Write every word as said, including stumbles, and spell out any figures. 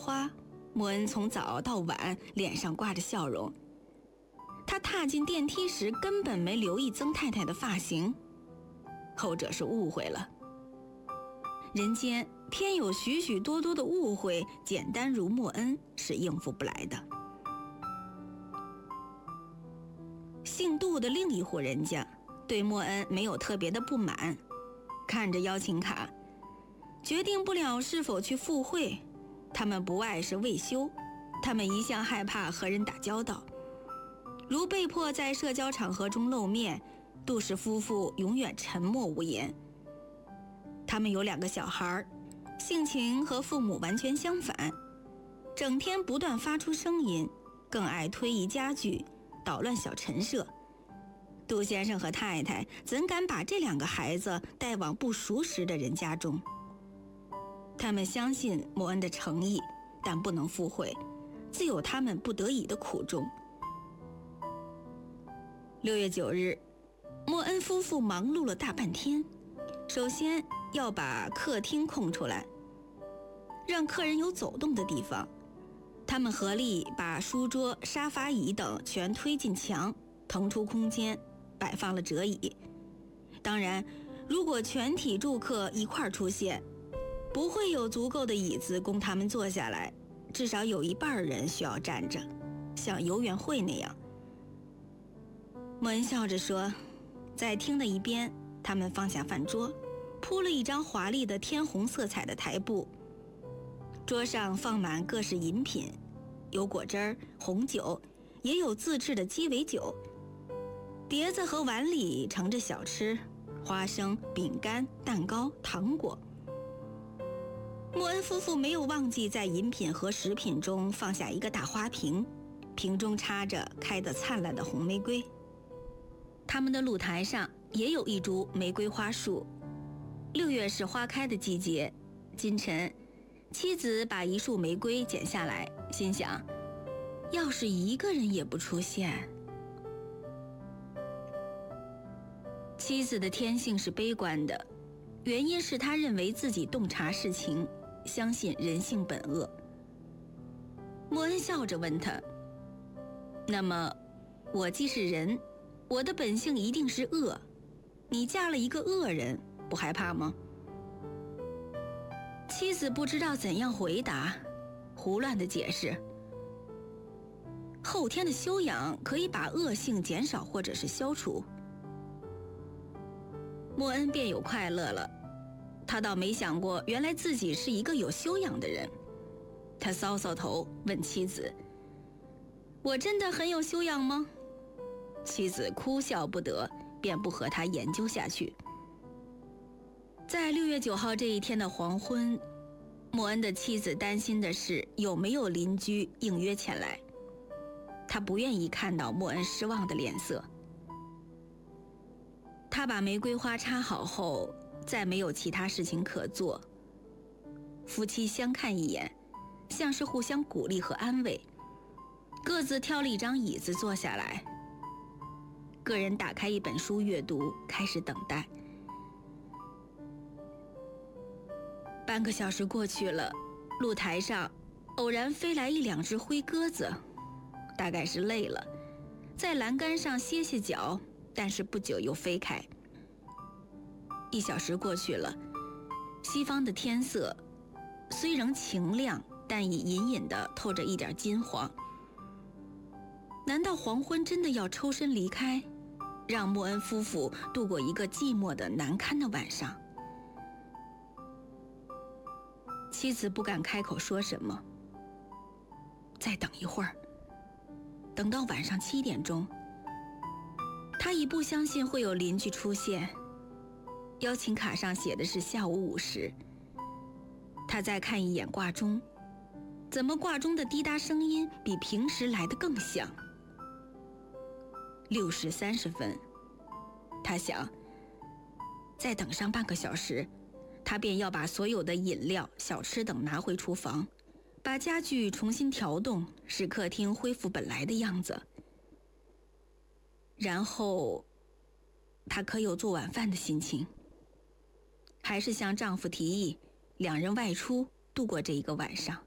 花，莫恩从早到晚脸上挂着笑容。他踏进电梯时根本没留意曾太太的发型，后者是误会了。人间偏有许许多多的误会，简单如莫恩是应付不来的。姓杜的另一户人家对莫恩没有特别的不满，看着邀请卡，决定不了是否去赴会。他们不外是未休，他们一向害怕和人打交道，如被迫在社交场合中露面，杜氏夫妇永远沉默无言。他们有两个小孩，性情和父母完全相反，整天不断发出声音，更爱推移家具，捣乱小陈设。杜先生和太太怎敢把这两个孩子带往不熟识的人家中？他们相信莫恩的诚意，但不能赴会，自有他们不得已的苦衷。六月九日，莫恩夫妇忙碌了大半天，首先要把客厅空出来，让客人有走动的地方。他们合力把书桌、沙发椅等全推进墙，腾出空间，摆放了折椅。当然，如果全体住客一块儿出现，不会有足够的椅子供他们坐下来，至少有一半人需要站着，像游园会那样。莫恩笑着说，在厅的一边，他们放下饭桌，铺了一张华丽的天红色彩的台布，桌上放满各式饮品，有果汁、红酒，也有自制的鸡尾酒。碟子和碗里盛着小吃，花生、饼干、蛋糕、糖果。莫恩夫妇没有忘记在饮品和食品中放下一个大花瓶，瓶中插着开得灿烂的红玫瑰。他们的露台上也有一株玫瑰花树，六月是花开的季节。今晨，妻子把一束玫瑰剪下来，心想，要是一个人也不出现。妻子的天性是悲观的，原因是她认为自己洞察事情，相信人性本恶。莫恩笑着问他，那么我既是人，我的本性一定是恶，你嫁了一个恶人，不害怕吗？妻子不知道怎样回答，胡乱地解释，后天的修养可以把恶性减少或者是消除。莫恩便有快乐了，他倒没想过原来自己是一个有修养的人。他搔搔头问妻子，我真的很有修养吗？妻子哭笑不得，便不和他研究下去。在六月九号这一天的黄昏，莫恩的妻子担心的是有没有邻居应约前来，他不愿意看到莫恩失望的脸色。他把玫瑰花插好后，再没有其他事情可做。夫妻相看一眼，像是互相鼓励和安慰，各自挑了一张椅子坐下来，个人打开一本书阅读，开始等待。半个小时过去了，露台上偶然飞来一两只灰鸽子，大概是累了，在栏杆上歇歇脚，但是不久又飞开。一小时过去了，西方的天色虽仍晴亮，但已隐隐地透着一点金黄。难道黄昏真的要抽身离开，让莫恩夫妇度过一个寂寞的难堪的晚上？妻子不敢开口说什么。再等一会儿，等到晚上七点钟，他已不相信会有邻居出现。邀请卡上写的是下午五时。他再看一眼挂钟，怎么挂钟的滴答声音比平时来得更响？六时三十分，他想，再等上半个小时，他便要把所有的饮料、小吃等拿回厨房，把家具重新调动，使客厅恢复本来的样子。然后，他可有做晚饭的心情？还是向丈夫提议，两人外出度过这一个晚上？